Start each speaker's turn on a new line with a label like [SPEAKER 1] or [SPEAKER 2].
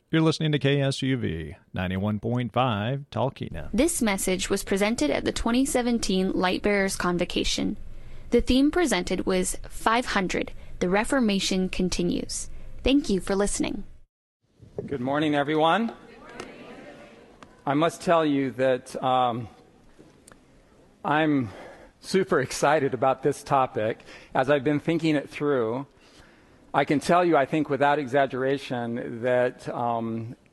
[SPEAKER 1] You're listening to KSUV 91.5 Talkeetna.
[SPEAKER 2] This message was presented at the 2017 Lightbearers Convocation. The theme presented was 500, The Reformation Continues. Thank you for listening.
[SPEAKER 3] Good morning, everyone. I must tell you that I'm super excited about this topic. As I've been thinking it through, I can tell you, I think without exaggeration, that